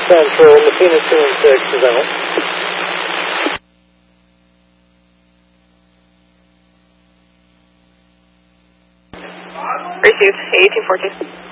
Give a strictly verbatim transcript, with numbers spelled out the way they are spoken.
Central, Messina two one six, is that right? Received, eighteen fourteen.